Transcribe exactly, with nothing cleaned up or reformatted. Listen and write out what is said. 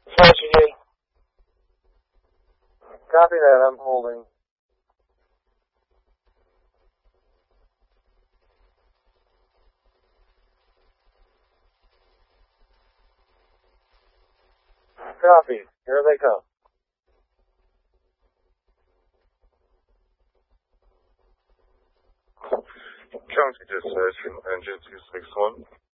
Flashing in. Copy that, I'm holding. Copy. Here they come. County Dispatch from Engine two six one.